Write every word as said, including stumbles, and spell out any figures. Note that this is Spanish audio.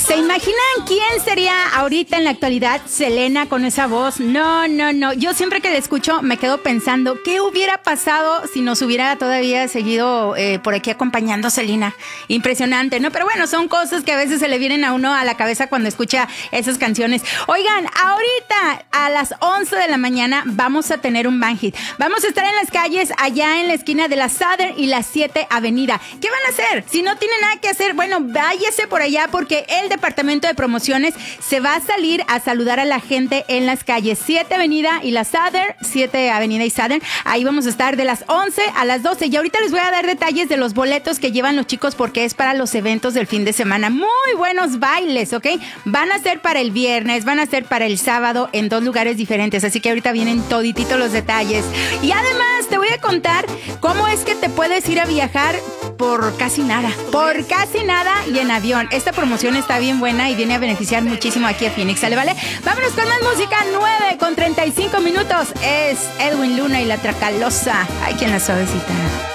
¿Se imaginan quién sería ahorita en la actualidad Selena con esa voz? No, no, no. Yo siempre que la escucho me quedo pensando, ¿qué hubiera pasado si nos hubiera todavía seguido eh, por aquí acompañando a Selena? Impresionante, ¿no? Pero bueno, son cosas que a veces se le vienen a uno a la cabeza cuando escucha esas canciones. Oigan, ahorita a las once de la mañana vamos a tener un Bang Hit. Vamos a estar en las calles allá en la esquina de la Southern y la siete Avenida. ¿Qué van a hacer? Si no tienen nada que hacer, bueno, váyase por allá porque el departamento de promociones se va a salir a saludar a la gente en las calles siete Avenida y la Southern, siete Avenida y Southern. Ahí vamos a estar de las once a las doce. Y ahorita les voy a dar detalles de los boletos que llevan los chicos porque es para los eventos del fin de semana. Muy buenos bailes, ¿ok? Van a ser para el viernes, van a ser para el sábado en dos lugares diferentes. Así que ahorita vienen todititos los detalles. Y además te voy a contar cómo es que te puedes ir a viajar por casi nada. Por casi nada y en avión. Esta promoción está bien buena y viene a beneficiar muchísimo aquí a Phoenix, ¿sale? ¿Vale? Vámonos con más música. nueve con treinta y cinco minutos. Es Edwin Luna y la Tracalosa. Ay, quien la suavecita.